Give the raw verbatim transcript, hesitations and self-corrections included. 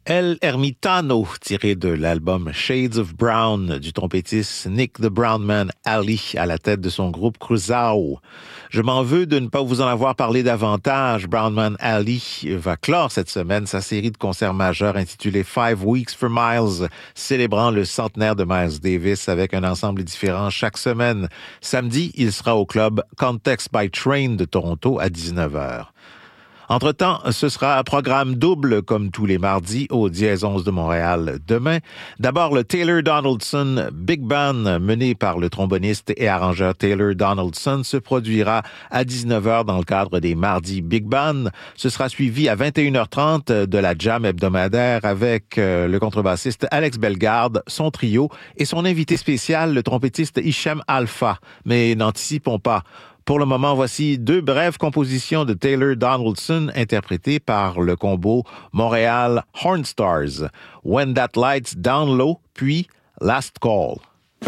El Ermitaño, tiré de l'album Shades of Brown du trompettiste Nick the Brown Man Ali à la tête de son groupe Cruzao. Je m'en veux de ne pas vous en avoir parlé davantage. Brown Man Ali va clore cette semaine sa série de concerts majeurs intitulée Five Weeks for Miles, célébrant le centenaire de Miles Davis avec un ensemble différent chaque semaine. Samedi, il sera au club Context by Train de Toronto à dix-neuf heures. Entre-temps, ce sera un programme double comme tous les mardis au Dièse onze de Montréal demain. D'abord, le Taylor Donaldson Big Band mené par le tromboniste et arrangeur Taylor Donaldson se produira à dix-neuf heures dans le cadre des mardis Big Band. Ce sera suivi à vingt et une heures trente de la jam hebdomadaire avec le contrebassiste Alex Bellegarde, son trio et son invité spécial, le trompettiste Hichem Alpha. Mais n'anticipons pas. Pour le moment, voici deux brèves compositions de Taylor Donaldson interprétées par le combo Montréal Hornstars, When That Light's Down Low, puis Last Call.